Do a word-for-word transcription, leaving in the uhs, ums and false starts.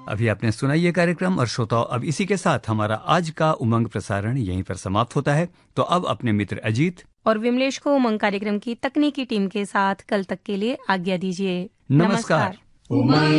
अभी आपने सुना ये कार्यक्रम और श्रोताओं, अब इसी के साथ हमारा आज का उमंग प्रसारण यहीं पर समाप्त होता है। तो अब अपने मित्र अजीत और विमलेश को उमंग कार्यक्रम की तकनीकी टीम के साथ कल तक के लिए आज्ञा दीजिए। नमस्कार, नमस्कार।